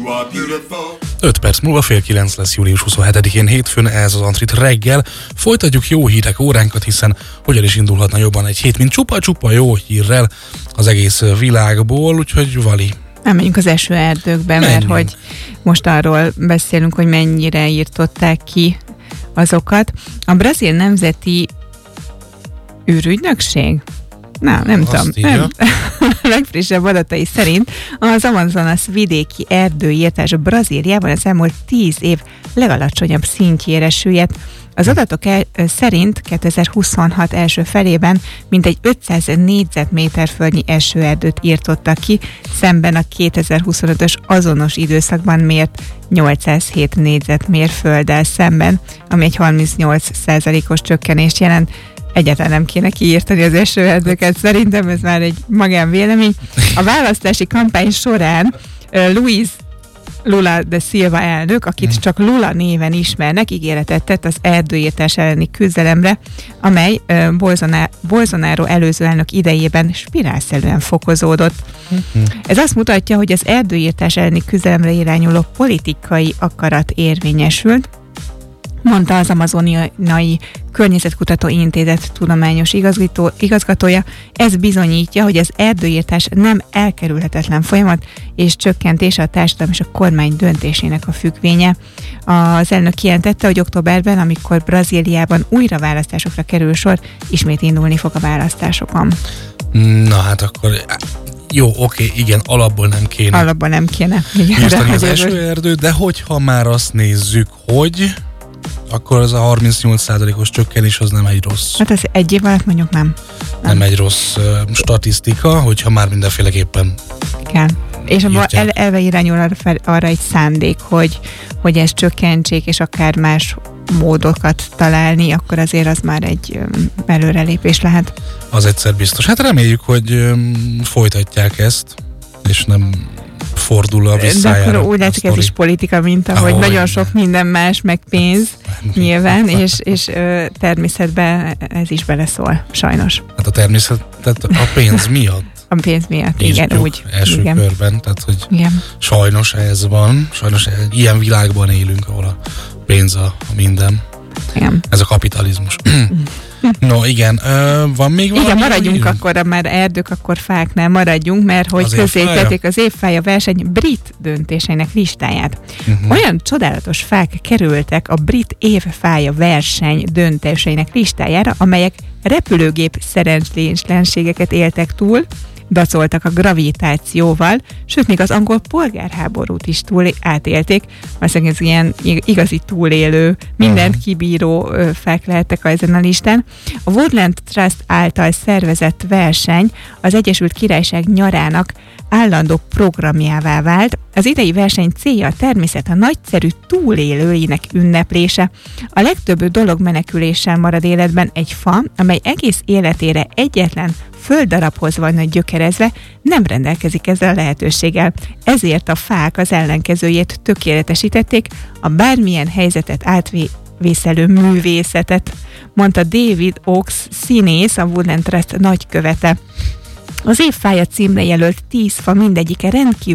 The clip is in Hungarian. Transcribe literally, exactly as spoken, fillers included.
öt perc múlva fél kilenc lesz július huszonhetedikén hétfőn, ez az Antrit reggel. Folytatjuk jó hírek óránkat, hiszen hogyan is indulhatna jobban egy hét, mint csupa-csupa jó hírrel az egész világból, úgyhogy Vali. Elmegyünk az esőerdőkbe, mert Menjünk. hogy most arról beszélünk, hogy mennyire írtották ki azokat. A brazil nemzeti űrügynökség? Na, nem Azt tudom. írja. Nem. A legfrissebb adatai szerint az Amazonas vidéki erdőírtás Brazíliában az elmúlt tíz év legalacsonyabb szintjére süllyedt. Az adatok el, szerint kétezer-huszonhat első felében mintegy ötszáz négyzetméter földnyi esőerdőt írtottak ki, szemben a kétezer-huszonötös azonos időszakban mért nyolcszázhét négyzetmérfölddel szemben, ami egy harmincnyolc százalékos csökkenést jelent. Egyáltalán nem kéne kiírtani az esőerdőket, szerintem ez már egy magánvélemény. A választási kampány során uh, Luiz Lula da Silva elnök, akit csak Lula néven ismernek, ígéretet tett az erdőírtás elleni küzdelemre, amely uh, Bolsonaro, Bolsonaro előző elnök idejében spirálszerűen fokozódott. Uh-huh. Ez azt mutatja, hogy az erdőírtás elleni küzdelemre irányuló politikai akarat érvényesült, mondta az Amazoniai Környezetkutató Intézet tudományos igazgató, igazgatója. Ez bizonyítja, hogy az erdőírtás nem elkerülhetetlen folyamat, és csökkentése a társadalom és a kormány döntésének a függvénye. Az elnök kijelentette, hogy októberben, amikor Brazíliában újra választásokra kerül sor, ismét indulni fog a választásokon. Na hát akkor... Jó, oké, igen, alapból nem kéne. Alapból nem kéne. Igen, írtani az esőerdő, de hogyha már azt nézzük, hogy... akkor az a harmincnyolc százalékos csökkenés az nem egy rossz. Hát ez egy év alatt mondjuk nem. Nem, nem egy rossz uh, statisztika, hogyha már mindenféleképpen kell. És el, elve irányul arra, fel, arra egy szándék, hogy, hogy ezt csökkentsék, és akár más módokat találni, akkor azért az már egy um, előrelépés lehet. Az egyszer biztos. Hát reméljük, hogy um, folytatják ezt, és nem fordul a visszájára. De akkor úgy látszik, ez is politika minta, hogy Ahogy nagyon sok minden más, meg pénz hát, nyilván, és, és ö, természetben ez is beleszól, sajnos. Hát a természet, tehát a pénz miatt. A pénz miatt, Nézzük igen, úgy. Első igen. körben, tehát hogy igen. Sajnos ez van, sajnos ilyen világban élünk, ahol a pénz a minden. Igen. Ez a kapitalizmus. No, igen, ö, van még valami? Igen, maradjunk írunk? Akkor, már erdők, akkor fáknál maradjunk, mert hogy közzétették az évfája verseny brit döntéseinek listáját. Uh-huh. Olyan csodálatos fák kerültek a brit évfája verseny döntéseinek listájára, amelyek repülőgép szerencsétlenségeket éltek túl, dacoltak a gravitációval, sőt, még az angol polgárháborút is túl átélték. Valószínűleg ez ilyen igazi túlélő, mindent kibíró fák lehettek ezen a listán. A Woodland Trust által szervezett verseny az Egyesült Királyság nyarának állandó programjává vált. Az idei verseny célja a természet a nagyszerű túlélőinek ünneplése. A legtöbb dolog meneküléssel marad életben egy fa, amely egész életére egyetlen földdarabhoz van gyökerezve, nem rendelkezik ezzel a lehetőséggel. Ezért a fák az ellenkezőjét tökéletesítették, a bármilyen helyzetet átvészelő művészetet, mondta David Oakes színész, a Woodland Trust nagykövete. Az évfája címre jelölt tíz fa mindegyike rendkívül